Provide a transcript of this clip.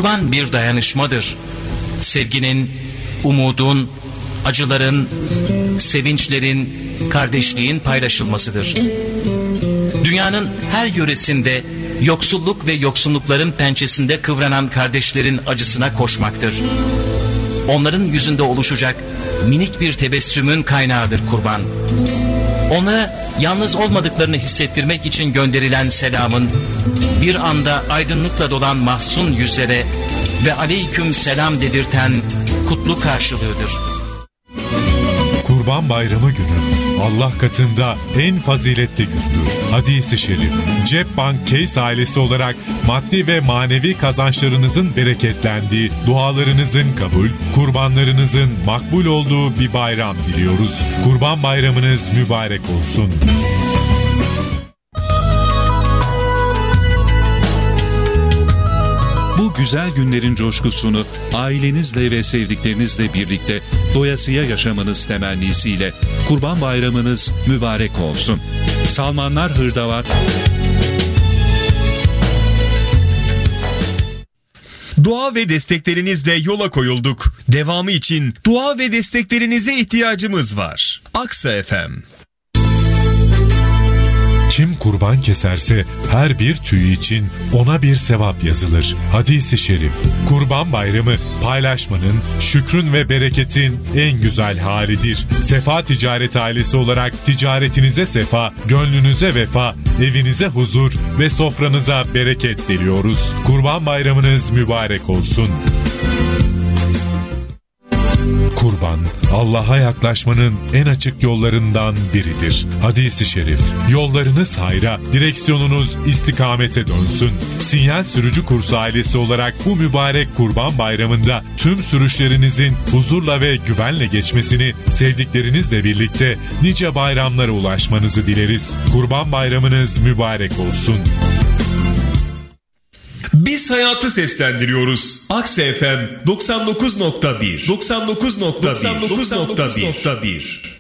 Kurban bir dayanışmadır. Sevginin, umudun, acıların, sevinçlerin, kardeşliğin paylaşılmasıdır. Dünyanın her yöresinde yoksulluk ve yoksunlukların pençesinde kıvranan kardeşlerin acısına koşmaktır. Onların yüzünde oluşacak minik bir tebessümün kaynağıdır kurban. Onlara yalnız olmadıklarını hissettirmek için gönderilen selamın, bir anda aydınlıkla dolan mahzun yüzlere ve aleyküm selam dedirten kutlu karşılığıdır. Kurban Bayramı günü Allah katında en faziletli gündür. Hadis-i şerif. Cep Bank Case ailesi olarak maddi ve manevi kazançlarınızın bereketlendiği, dualarınızın kabul, kurbanlarınızın makbul olduğu bir bayram diliyoruz. Kurban Bayramınız mübarek olsun. Bu güzel günlerin coşkusunu ailenizle ve sevdiklerinizle birlikte doyasıya yaşamanız temennisiyle Kurban Bayramınız mübarek olsun. Salmanlar Hırdavat. Dua ve desteklerinizle yola koyulduk. Devamı için dua ve desteklerinize ihtiyacımız var. Aksa FM. Kim kurban keserse her bir tüy için ona bir sevap yazılır. Hadis-i şerif. Kurban Bayramı paylaşmanın, şükrün ve bereketin en güzel halidir. Sefa Ticaret ailesi olarak ticaretinize sefa, gönlünüze vefa, evinize huzur ve sofranıza bereket diliyoruz. Kurban Bayramınız mübarek olsun. Kurban, Allah'a yaklaşmanın en açık yollarından biridir. Hadis-i şerif. Yollarınız hayra, direksiyonunuz istikamete dönsün. Sinyal Sürücü Kursu ailesi olarak bu mübarek Kurban Bayramı'nda tüm sürüşlerinizin huzurla ve güvenle geçmesini, sevdiklerinizle birlikte nice bayramlara ulaşmanızı dileriz. Kurban Bayramınız mübarek olsun. Biz hayatı seslendiriyoruz. Aksa FM 99.1 99.1